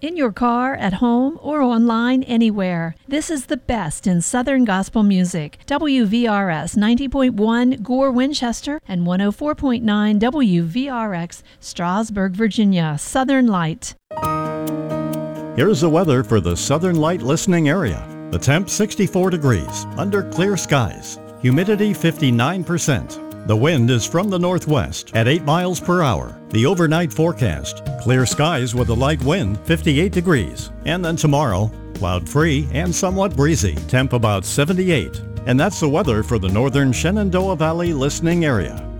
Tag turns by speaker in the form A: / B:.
A: In your car, at home, or online, anywhere. This is the best in Southern gospel music. WVRS 90.1 Gore, Winchester, and 104.9 WVRX Strasburg, Virginia. Southern Light.
B: Here's the weather for the Southern Light listening area. The temp 64 degrees, under clear skies. Humidity 59%. The wind is from the northwest at 8 miles per hour. The overnight forecast, clear skies with a light wind, 58 degrees. And then tomorrow, cloud-free and somewhat breezy, temp about 78. And that's the weather for the northern Shenandoah Valley listening area.